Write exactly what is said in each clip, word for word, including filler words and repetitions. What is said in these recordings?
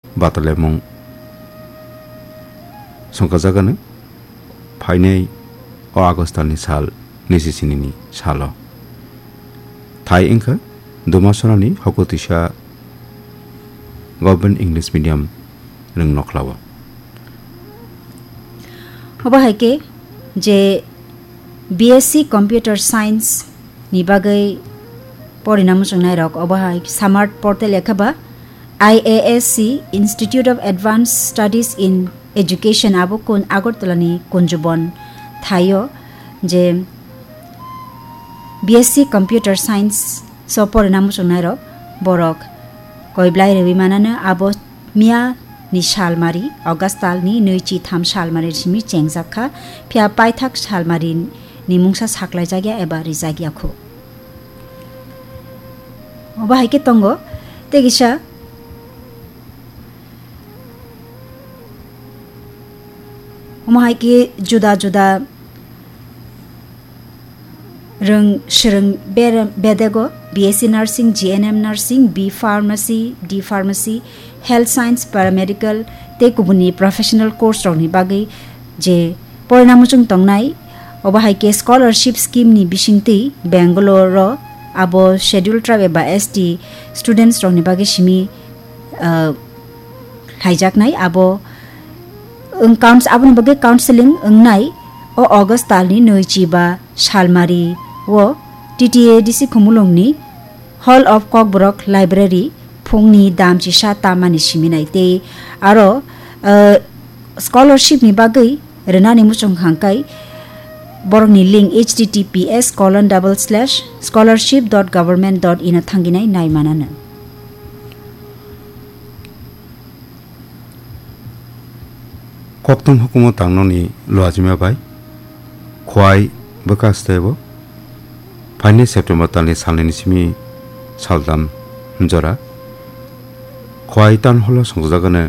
बातलेमुं संकजागानो फाइनै अ आगस्टनि साल निजिसिनिनि साल Thai इंखा दुमासनानि हकतिसा government English medium रंग नखलावा हबाहायके जे बीएससी कंप्यूटर साइंस नि बागै परिणाम संनाय रक अबाहाय smart portal एखाबा आईएएससी institute of advance studies in education आबो कोन आगरतलानि कुंजबन थायो जे बीएससी कंप्यूटर साइंस सो परिणाम संनाय रक बरक कयब्लाय रेविमानानो आबो मिया नि सालमारि अगस्तालनि नैथि थाम सालमारि सिमि चेंजाखा फिया पाइथाक सालमारि नि मुंसा साख्लाय जागिया एबा रिजागियाखौ अबाहायके तंगो तेगिसा अमाहायके जुदा जुदा रंग शरंग बेदेगो BSc nursing GNM nursing B pharmacy D pharmacy health science paramedical ते गुबुननि प्रोफेशनल कोर्स रंगनि बागै जे परिणामजों तंनाय अबाहायके स्कॉलरशिप स्कीम नि बिसिंति बेंगलोर आबो शेड्यूल ट्राइब एबा एसटी स्टूडेंट्स रंगनि बागै सिमि हाइजाकनाय आबो ओं काउन्स आबोनि बागै काउन्सेलिं ओंनाय अ अगस्त तालनि नैजिबा सालमारि वो टीटीएडीसी खुमुलंगनि हॉल ऑफ कॉकब्रॉक लाइब्रेरी फुंनि दामची सा तामानि सिमिनायते आरो स्कॉलरशिप नि बागै रेनानि मुसुं हांकाय बरंनि link https colon double slash scholarship dot government dot in थांगिनाय नायमानानो कोक्तम हुकुमत तांगननि लुआजिमा बाय खवाय बकास्तेबो फाइने सेप्टेम्बर तालनि सालनि सिमि सालदाम जरा खवाय तान हलो संजागनो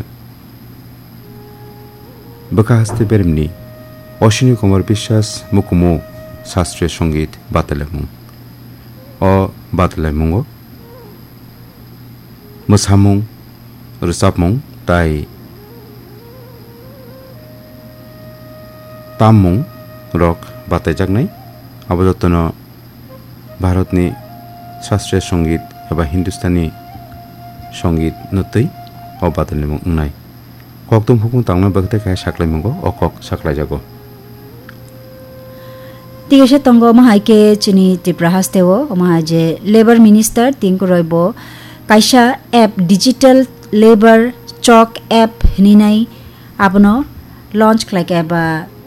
बकास्ते बेरमनि अश्विनी कुमार विश्वास मुकुमो शास्त्रीय संगीत बातलेमुं अ बातलेमुंगो मोसामुं रोजाबमुं ताय तामुं रक बातायजागनाय आबोजतन भारतनि शास्त्रीय संगीत एबा हिंदुस्तानी संगीत नतै अ बातलेमुं नाय कक्तम हुकुम तांनो बगते काय साख्लायमुंगो अ कक साख्लायजागो तिगेसे तंगो माहायके चिनी तिप्राहास्तेवो माहाजे labour minister तिंको रयबो काइसा app digital labour चक एप हिनिनाय आबनो लॉन्च खलायके बा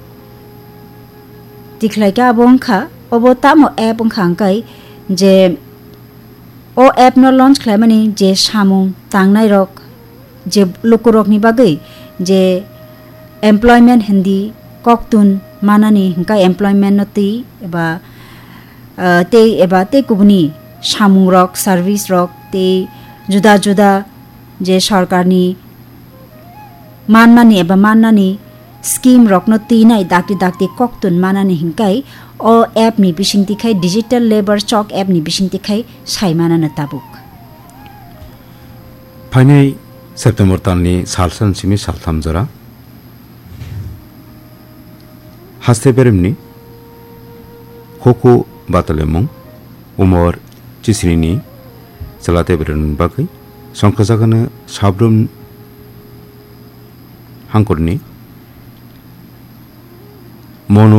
तिखलायके आबोंखा अबो तामो एप ओंखांकाय जे ओ एप न लॉन्च खलायमानि जे सामुं तांनाय रक जे लोकरकनि बागै जे एमप्लॉयमेंट हिंदी कक्तुन मानानि हिंका एमप्लॉयमेंट नति एबा ते एबा ते गुबुनि सामुं रक सर्विस रक ते जुदा जुदा जे सरकारनि मानमानि एबा माननानि स्कीम रक नति नाय दाक्ति दाक्ति कक्तुन मानानि हिंकाय ओ एप नि बिसिंतिखाय डिजिटल लेबर चक एप नि बिसिंतिखाय सायमानानो ताबुक फाइनै सेप्टेम्बर तालनि सालसान सिमि सालथाम जरा हास्ते बेरेमनि खोखो बातलेमुं उमर चिसिनि चलाते बेरेन बागै संकजागनो साब्रुम हांकरनि मनो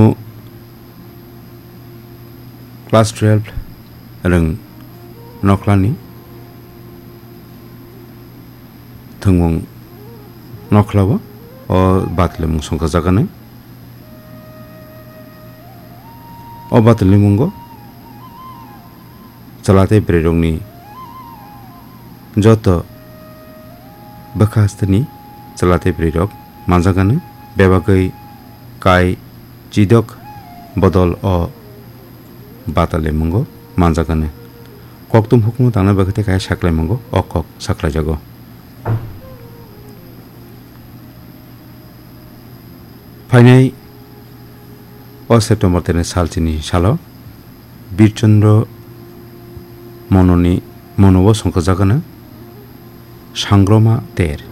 क्लास ट्वेल्व रंग नखलानि थंगं नखलावा अ बातलेमुं संकजागनो अ बातलेमुंगो चलाते बेरेरंनि जत बखास्तनि चलाते बेरेरक मानजागानो बेबागै काय जिदक बदल अ बातलेमुंगो मानजागानो कक्तम हुकुम तांनो बगते काय साख्लायमुंगो अ कक साख्लायजागो फाइनै अ सेप्टेम्बर तेने सालचिनि सालो बीरचंद्र मननि मनोबो संकजागनो सांग्रमा तेर